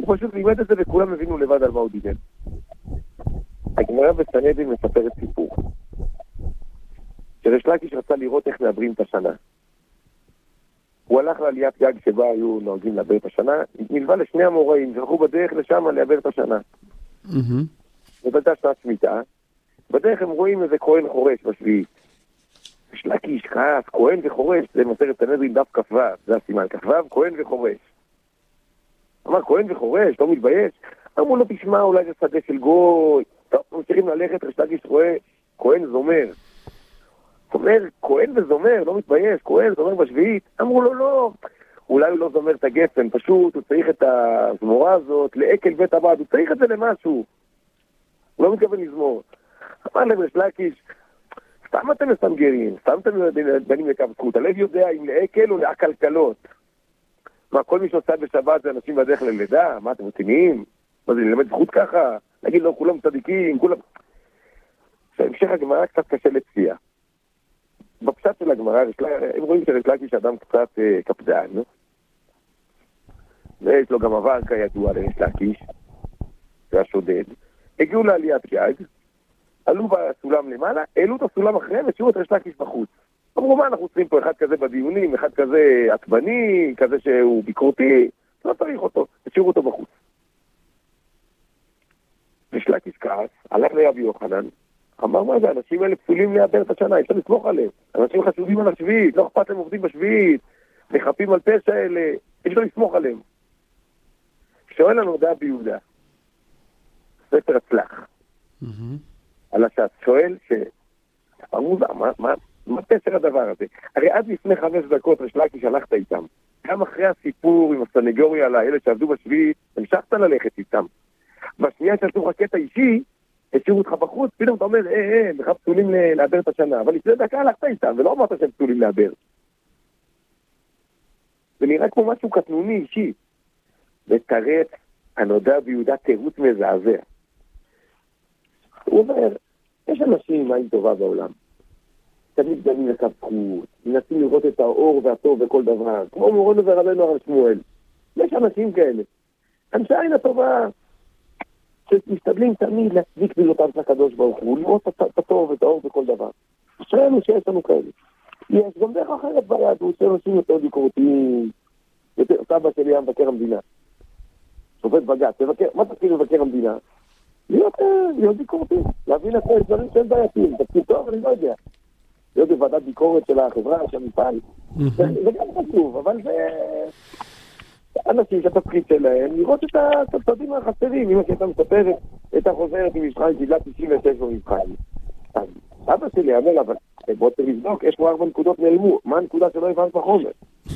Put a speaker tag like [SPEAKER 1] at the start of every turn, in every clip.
[SPEAKER 1] הוא פשוט לימד את זה וכולם הבינו לבד על מה הוא דיבר. הגמרא בסנהדרין מספרת סיפור. שריש לקיש רצה לראות איך מעברים את השנה. הוא הלך לעליית גג שבה היו נוהגים לעבר את השנה, מלווה לשני המוראים, זרחו בדרך לשם לעבר את השנה. ובלתה שנת שמיטה, בדרך הם רואים איזה כהן חורש בשביעית. ריש לקיש כעס, כהן וחורש, זה מסכת סנהדרין דף כ"ו, זה הסימן, כ"ו, כהן וחורש. אמר, כהן וחורש, לא מתבייש? אמרו לו, תשמע, אולי זה שדה של גוי. טוב, ממשיכים ללכת, ריש לקיש רואה, כהן זומר. אומר, כהן וזומר, לא מתבייש, כהן זומר בשביעית. אמרו לו, לא, אולי הוא לא זומר את הגפן, פשוט הוא צריך את הזמורה הזאת לעקל בית הבד, הוא צריך את זה למשהו. הוא לא מתכוון לזמור. אמר להם ריש לקיש, סתם אתם מסנגרים, סתם אתם דנים לקו זכות, הלב יודע אם לעקל או לעקלקלות. מה, כל מי שעושה בשבת זה אנשים בדרך ללידה? מה, אתם רציניים? מה זה, ללמד זכות ככה? להגיד לו, כולם צדיקים, כולם... שהמשך הגמרא קצת קשה לצפייה. בפשט של הגמרא, הם רואים שריש לקיש אדם קצת קפדן, ויש לו גם עבר כידוע לריש לקיש, והשודד. הגיעו לעליית גג, עלו בסולם למעלה, העלו את הסולם אחריהם ושאירו את ריש לקיש בחוץ. אמרו, מה אנחנו צריכים פה? אחד כזה בדיונים, אחד כזה עצבני, כזה שהוא ביקורתי, לא צריך אותו, השאירו אותו בחוץ. ריש לקיש כעס, הלך לרבי יוחנן, אמר, מה זה, האנשים האלה פסולים לעבר את השנה, אפשר לסמוך עליהם. אנשים חשובים על השביעית, לא אכפת להם עובדים בשביעית, מחפים על פשע האלה, אפשר לסמוך עליהם. שואל לנו דעה ביהודה, ספר הצלח, על השעת, שואל אמרו, מה פשר הדבר הזה? הרי עד לפני 5 דקות ריש לקיש הלכת איתם. גם אחרי הסיפור עם הסנגוריה על האלה שעבדו בשביעית, המשכת ללכת איתם. בשנייה שעשו לך קטע אישי, השאירו אותך בחוץ, פתאום אתה אומר, לך פסולים לעבר את השנה. אבל לפני דקה הלכת איתם, ולא אמרת שהם פסולים לעבר. זה נראה כמו משהו קטנוני אישי. ותרץ הנודע ביהודה תירוץ מזעזע. הוא אומר, יש אנשים עם עין טובה בעולם. תמיד דנים לקו זכות, מנסים לראות את האור והטוב בכל דבר, כמו מורנו ורבנו הרב שמואל. יש אנשים כאלה. אנשי העין הטובה, שמשתדלים תמיד להצדיק מילותיו של הקדוש ברוך הוא, לראות את הטוב ואת האור בכל דבר. אשרינו שיש לנו כאלה. יש גם דרך אחרת ביהדות, שאנשים יותר ביקורתיים, סבא שלי היה מבקר המדינה. שופט בג"ץ, מה תפקיד מבקר המדינה? להיות ביקורתי, להבין את דברים שהם בעייתיים, תפקיד טוב, אני לא יודע. להיות בוועדת ביקורת של החברה, של המפעל, זה גם חשוב, אבל זה... אנשים שהתפקיד שלהם, לראות את הצדדים החסרים, אם אתה מספר את החוזרת עם מבחן, קיבלה 96 במבחן. אז אבא שלי אמר, אבל בוא צריך לבדוק, יש פה 4 נקודות נעלמו, מה הנקודה שלא הבנת בחומר?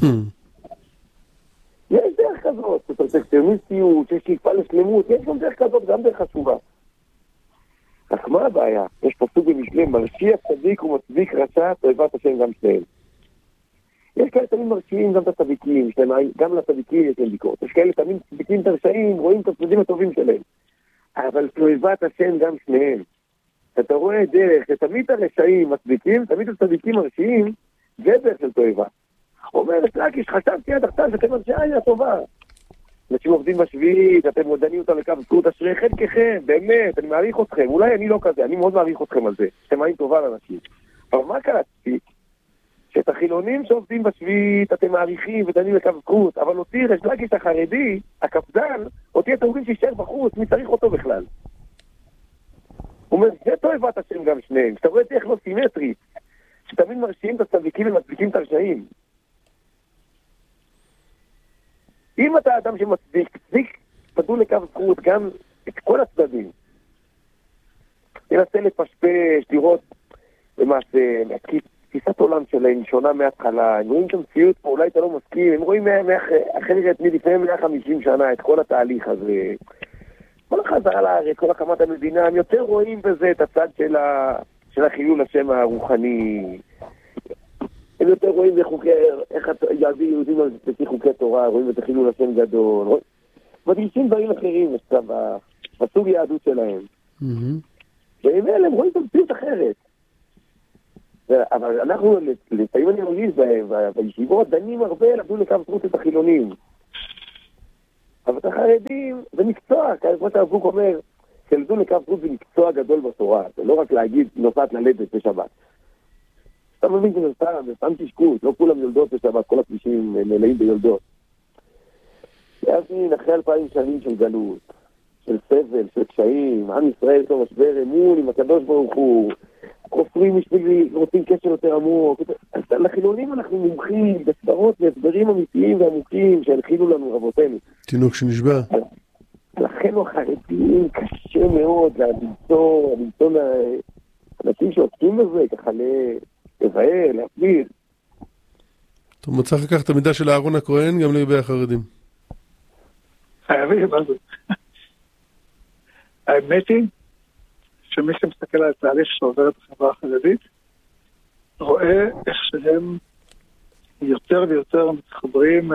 [SPEAKER 1] יש דרך כזאת, של פרפקציוניסטיות, שיש שאיפה לשלמות, יש גם דרך כזאת, גם דרך חשובה. רק מה הבעיה? יש פה סוג במשלי, מרשיע צדיק ומצדיק רשע, תועבת השם גם שניהם. יש כאלה תמיד מרשיעים גם את הצדיקים, גם לצדיקים יש להם ביקורת. יש כאלה תמיד צדיקים את הרשעים, רואים את הצדדים הטובים שלהם. אבל תועבת השם גם שניהם. אתה רואה דרך, שתמיד הרשעים מצדיקים, תמיד הצדיקים מרשיעים, זה דרך של תועבה. אומר, ריש לקיש, חשבתי עד עכשיו שאתם אנשי עין הטובה. אנשים עובדים בשביעית, אתם מודנים אותם לקו זכות, אשרי חלקכם, באמת, אני מעריך אתכם. אולי אני לא כזה, אני מאוד מעריך אתכם על זה. אתם עין טובה לאנשים. אבל מה קראתי? שאת החילונים שעובדים בשביעית, אתם מעריכים ודנים לקו זכות, אבל אותי, ריש לקיש החרדי, הקפדן, אותי אתם אומרים שישאר בחוץ, מי צריך אותו בכלל? הוא אומר, זה תועבת השם גם שניהם. שאתה רואה איך לא סימטרי, שתמיד מרשיעים את הצדיקים ומצדיקים את הרשעים. אם אתה אדם שמצדיק, תדעו לקו זכות גם את כל הצדדים. תנסה לפשפש, לראות למעשה, תפיסת עולם שלהם שונה מההתחלה, הם רואים את המציאות פה, אולי אתה לא מסכים, הם רואים אחרת מלפני 150 שנה את כל התהליך הזה. כל החזרה לארץ, כל הקמת המדינה, הם יותר רואים בזה את הצד של החילול השם הרוחני. הם יותר רואים איך יהודים לפי חוקי תורה, רואים את החילול השם גדול, מדגישים דברים אחרים בסוג יהדות שלהם. והם אלה, הם רואים את המציאות אחרת. אבל אנחנו, לפעמים אני מרגיש בישיבות, דנים הרבה לדון לקו זכות את החילונים. אבל את החרדים, זה מקצוע, כמו שהרב קוק אומר, שלדו לקו חוץ זה מקצוע גדול בתורה, זה לא רק להגיד נוסעת ללדת בשבת. אתה מבין שזה סתם תשקוט, לא כולם יולדות בשבת, כל הכבישים מלאים ביולדות. יבין, אחרי 2000 שנים של גלות, של סבל, של קשיים, עם ישראל יש לו משבר אמון עם הקדוש ברוך הוא, כופרים בשבילי, רוצים קשר יותר עמוק. לחילונים אנחנו מומחים בסברות והסברים אמיתיים ועמוקים שהנחילו לנו רבותינו.
[SPEAKER 2] תינוק שנשבע.
[SPEAKER 1] לכן החרדים קשה מאוד למצוא אנשים שעוסקים בזה, ככה לבאר, להסביר.
[SPEAKER 2] אתה מצא אחר כך את המידה של אהרון הכהן גם לגבי החרדים.
[SPEAKER 3] חייבים, מה זה? האמת היא שמי שמסתכל על התהליך שעוברת בחברה החרדית רואה איך שהם יותר ויותר מתחברים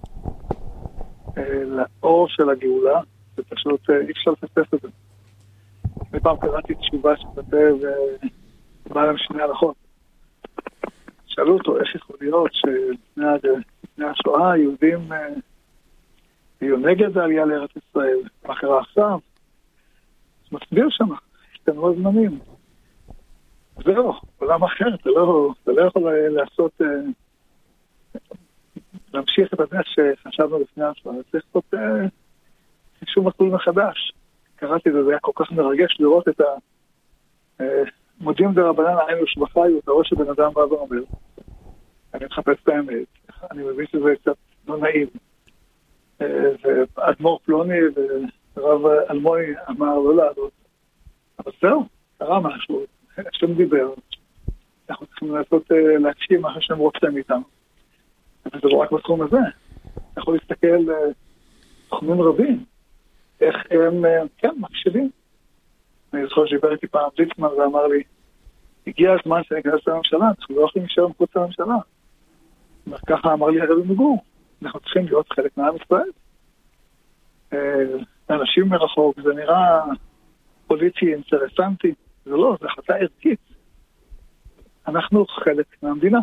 [SPEAKER 3] לאור של הגאולה, ופשוט אי אפשר לפספס את זה. אני פעם קראתי תשובה שכתב בעל המשנה הלכות. שאלו אותו איך יכול להיות שלפני השואה היהודים היו נגד העלייה לארץ ישראל, מה קרה עכשיו? מסביר שם, השתנו הזמנים. זהו, עולם אחר, אתה לא יכול לעשות, להמשיך את הדרך שחשבנו לפני השואה, צריך לעשות שום מסלול מחדש. קראתי את זה, זה היה כל כך מרגש לראות את מודים דרבנן העין ושבחיו, את הראש שבן אדם בא ואומר, אני מחפש את האמת, אני מבין שזה קצת לא נעים. ואדמו"ר פלוני ורב אלמוני אמר לא לעלות. אבל זהו, קרה משהו, השם דיבר. אנחנו צריכים להקשיב משהו שהם רוצים איתנו. וזה לא רק בתחום הזה. אתה יכול להסתכל תחומים רבים. איך הם, כן, מקשיבים. אני זוכר שדיבר איתי פעם ליצמן ואמר לי, הגיע הזמן שניכנס לממשלה, אנחנו לא יכולים להישאר מחוץ לממשלה. ככה אמר לי הרבי מגור. אנחנו צריכים להיות חלק מעם ישראל. אנשים מרחוק, זה נראה פוליטי, אינטרסנטי. זה לא, זה החלטה ערכית. אנחנו חלק מהמדינה.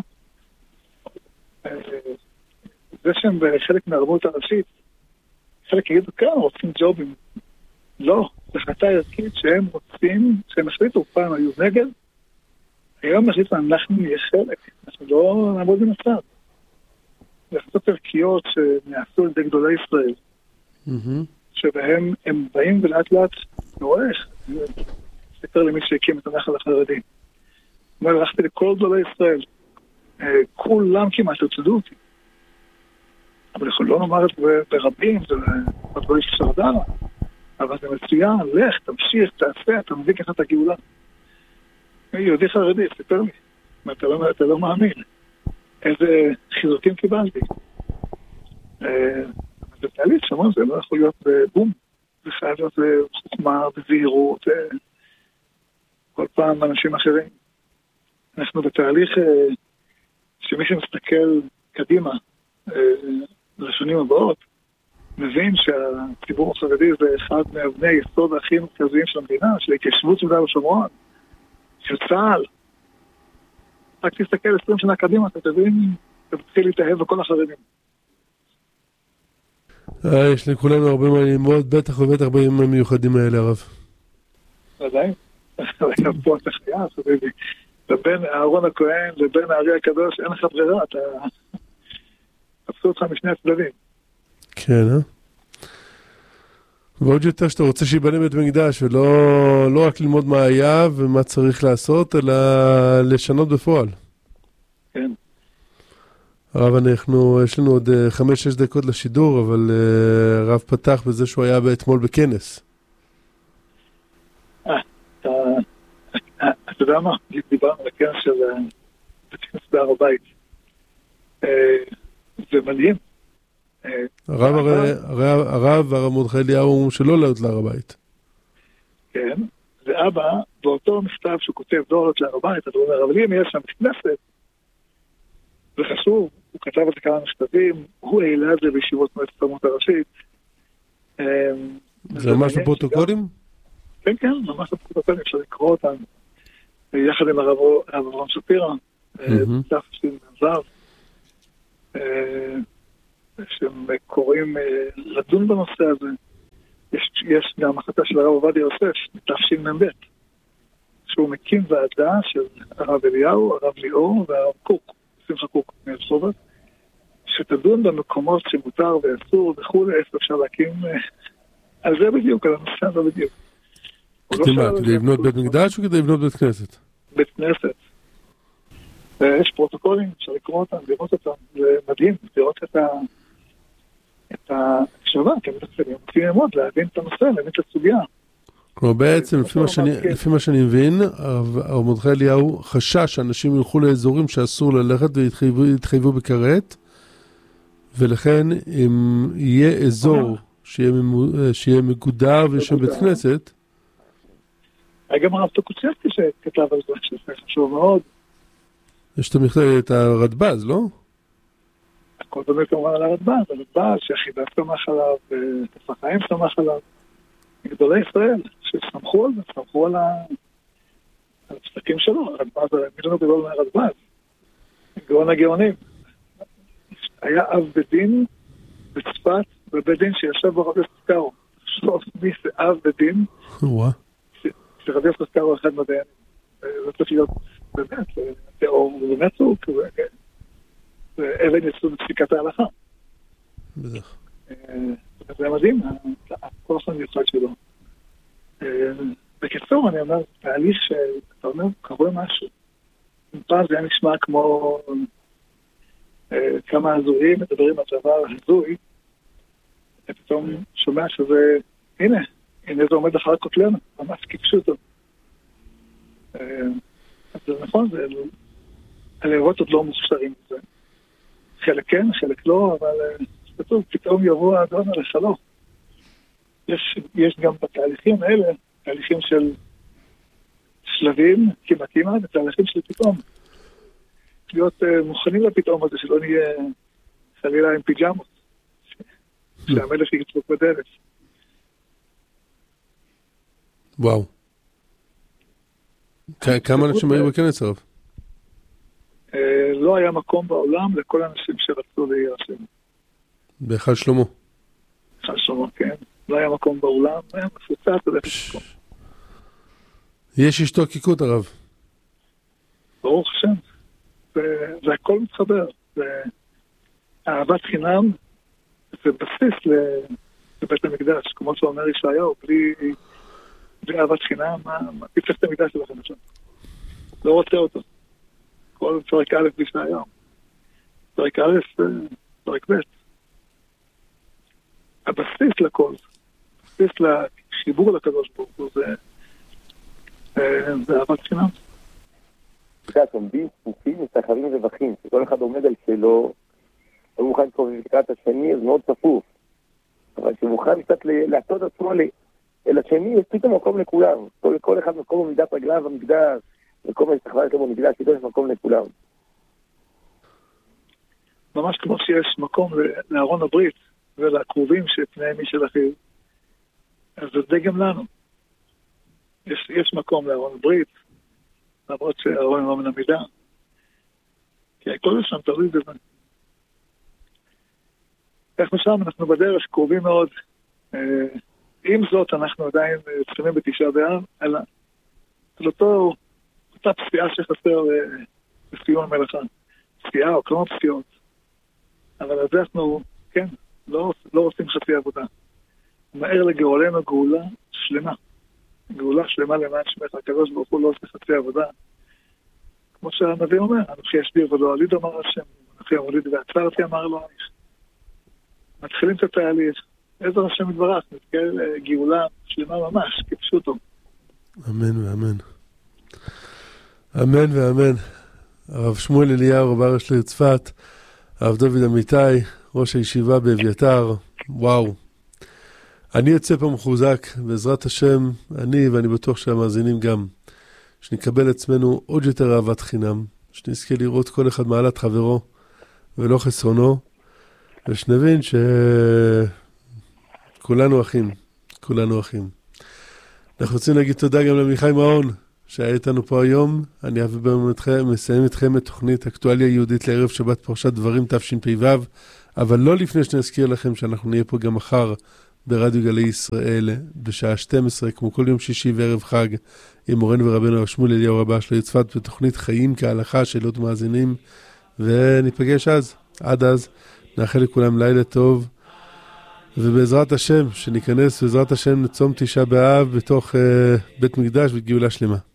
[SPEAKER 3] זה שהם חלק מהרבנות הראשית, חלק יגידו, כן, רוצים ג'ובים. לא, זו החלטה ערכית שהם רוצים, שהם החליטו פעם היו נגד, היום החליטו, אנחנו נהיה חלק. אנחנו לא נעמוד במצב. זה החלטות ערכיות שנעשו על ידי גדולי ישראל. שבהם הם באים ולאט לאט נורך. ספר למי שהקים את הנחל החרדי. אומר, הלכתי לכל גדולי ישראל. כולם כמעט הוצדו אותי. אבל יכול לא לומר את זה ברבים, זה בדברים של שרדרה. אבל זה מצוין, לך, תמשיך, תעשה, אתה מביא ככה את הגאולה. יהודי חרדי, ספר לי. אתה לא מאמין. איזה חיזוקים קיבלתי. זה תהליך שאומרים, זה לא יכול להיות בום. זה חייב להיות חוכמה וזהירות. כל פעם אנשים אחרים. אנחנו בתהליך שמי שמסתכל קדימה לשנים הבאות, מבין שהציבור החרדי זה אחד מאבני היסוד הכי מרכזיים של המדינה, של ההתיישבות ביהודה ושומרון, של צה"ל. רק תסתכל 20 שנה קדימה, אתה תבין, אתה תתחיל להתאהב בכל החרדים.
[SPEAKER 2] יש לכולנו הרבה מה ללמוד, בטח ובטח בימים המיוחדים האלה, הרב.
[SPEAKER 3] ודאי. פה אתה חייב, חביבי. לבין אהרון הכהן, לבין הארי הקדוש, אין לך ברירה, אתה תפסו אותך משני הצדדים.
[SPEAKER 2] כן, ועוד יותר שאתה רוצה שיבנה בית מקדש, ולא רק ללמוד מה היה ומה צריך לעשות, אלא לשנות בפועל.
[SPEAKER 3] כן.
[SPEAKER 2] הרב, יש לנו עוד 5-6 דקות לשידור, אבל הרב פתח בזה שהוא היה אתמול בכנס.
[SPEAKER 3] אתה יודע מה? דיברנו על הכנס של בכנס בהר הבית. זה מדהים.
[SPEAKER 2] הרב והרב מרדכי אליהו שלא לעלות להר הבית.
[SPEAKER 3] כן, זה אבא, באותו מכתב שהוא כותב לא לעלות להר הבית, אתה אומר, אבל אם יש שם כנסת, זה חשוב, הוא כתב את זה כמה מכתבים, הוא העלה את זה בישיבות מועצת הרבנות הראשית.
[SPEAKER 2] זה ממש בפרוטוקולים?
[SPEAKER 3] כן, כן, ממש בפרוטוקולים, אפשר לקרוא אותם, יחד עם הרב אברהם שפירא, צף של זב. שהם קוראים לדון בנושא הזה. יש גם החלטה של הרב עובדיה יוסף, מתשמ"ב, שהוא מקים ועדה של הרב אליהו, הרב ליאור והרב קוק, שמחה קוק מרחובות, שתדון במקומות שמותר ואסור וכו', איפה אפשר להקים, על זה בדיוק, על הנושא הזה בדיוק.
[SPEAKER 2] כדי לבנות בית מקדש או כדי לבנות בית כנסת?
[SPEAKER 3] בית כנסת. יש פרוטוקולים, אפשר לקרוא אותם, לראות אותם, זה מדהים, לראות את ההקשבה, כי הם רוצים ללמוד, להבין את הנושא, להבין את הסוגיה.
[SPEAKER 2] כלומר בעצם, לפי מה שאני מבין, הרב מרדכי אליהו חשש שאנשים ילכו לאזורים שאסור ללכת ויתחייבו בכרת, ולכן אם יהיה אזור שיהיה מגודר ויש בית כנסת.
[SPEAKER 3] היה גם הרב טוקוצ'בסקי שכתב על זה, שזה חשוב מאוד.
[SPEAKER 2] יש את הרדב"ז, לא?
[SPEAKER 3] הכל דומה כמובן על הרדב"ז שהחידה סמך עליו, תפח חיים סמך עליו. גדולי ישראל שסמכו על זה, סמכו על הפסקים שלו, הרדב"ז, מיליון גדול מהרדב"ז. גאון הגאונים. היה אב בדין בצפת, בבית דין שישב ברב יוסף קארו. שוב מי זה אב בדין? שרב יוסף קארו אחד מדענים. זה צריך להיות באמת, תיאור ובאמת הוא אבן יסוד בפסיקת ההלכה.
[SPEAKER 2] בטח.
[SPEAKER 3] זה מדהים, הכוח המיוחד שלו. בקיצור, אני אומר, תהליך שאתה אומר, קורה משהו. פעם זה היה נשמע כמו כמה הזויים מדברים על דבר הזוי, ופתאום שומע שזה, הנה זה עומד אחר כותלנו, ממש כיפשו אותו. אז זה נכון, הלהבות עוד לא מוכשרים בזה. חלק כן, חלק לא, אבל פתאום יבוא האדון על השלום. יש גם בתהליכים האלה, תהליכים של שלבים, כמעט, ותהליכים של פתאום. להיות מוכנים לפתאום הזה, שלא נהיה חלילה עם פיג'מות, שהמלך יצפוק בדרך.
[SPEAKER 2] וואו. כמה אנשים היו בכנס הרב?
[SPEAKER 3] לא היה מקום בעולם לכל האנשים שרצו להירשם.
[SPEAKER 2] בהיכל שלמה.
[SPEAKER 3] בהיכל שלמה, כן. לא היה מקום בעולם, היה מפוצץ עד אפס מקום.
[SPEAKER 2] יש השתוקקות הרב.
[SPEAKER 3] ברוך השם. זה הכל מתחבר. אהבת חינם זה בסיס לבית המקדש, כמו שאומר ישעיהו, בלי אהבת חינם, מה תצטרך את המקדש שלכם עכשיו? לא רוצה אותו. כל פרק א' בישעיהו. פרק א', פרק ב'. הבסיס לכל, הבסיס לחיבור לקדוש ברוך הוא, זה אהבת חינם.
[SPEAKER 1] עומדים צפופים מסחרים רווחים, שכל אחד עומד על שלו, הוא מוכן לקרוא לקראת השני, אז מאוד צפוף. אבל שמוכן קצת לעשות עצמו אל השני, יש פתאום מקום לכולם. כל אחד מקום במידת רגליו במקדש, מקום מסחבר כמו מקדש, יש מקום לכולם.
[SPEAKER 3] ממש כמו שיש מקום לארון הברית ולקרובים שפניהם מי של אחיו, אז זה גם לנו. יש מקום לארון הברית, למרות שהארון לא מן המידה. כי הכל שם תלוי בזה. אנחנו שם, אנחנו בדרך קרובים מאוד. עם זאת, אנחנו עדיין צריכים בתשעה באב, אלא על אותה פסיעה שחסר בסיום המלאכה. פסיעה או כמה פסיעות. אבל על זה אנחנו, כן, לא רוצים חצי עבודה. מהר לגאולנו גאולה שלמה. גאולה שלמה למען שמך, הקדוש ברוך הוא לא עושה חצי עבודה. כמו שהנביא אומר, אנוכי אשביר ולא אליד אמר השם, אנוכי המוליד ועצרתי אמר לו איש. מתחילים את התהליך, עזר השם יתברך, נתקל גאולה שלמה ממש, כפשוטו.
[SPEAKER 2] אמן ואמן. אמן ואמן. הרב שמואל אליהו, רב הראשי לעיר צפת, הרב דוד אמיתי, ראש הישיבה באביתר, וואו. אני יוצא פה מחוזק, בעזרת השם, ואני בטוח שהמאזינים גם, שנקבל עצמנו עוד יותר אהבת חינם, שנזכה לראות כל אחד מעלת חברו ולא חסרונו, ושנבין שכולנו אחים, כולנו אחים. אנחנו רוצים להגיד תודה גם למיכאי מעון, שהיה איתנו פה היום. אני אביא מסיים אתכם את תוכנית אקטואליה יהודית לערב שבת פרשת דברים תשפ"ו, אבל לא לפני שנזכיר לכם שאנחנו נהיה פה גם מחר ברדיו גלי ישראל בשעה 12, כמו כל יום שישי וערב חג, עם מורנו ורבנו הרב שמואל אליהו רבה של העיר צפת, בתוכנית חיים כהלכה, שאלות מאזינים, וניפגש אז. עד אז נאחל לכולם לילה טוב, ובעזרת השם שניכנס בעזרת השם לצום תשעה באב בתוך בית מקדש וגאולה שלמה.